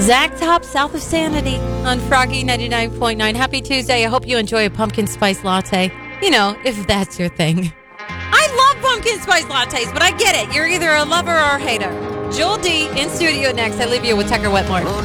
Zach Top, South of Sanity on Froggy 99.9. Happy Tuesday. I hope you enjoy a pumpkin spice latte. You know, if that's your thing. I love pumpkin spice lattes, but I get it. You're either a lover or a hater. Joel D in studio next. I leave you with Tucker Wetmore.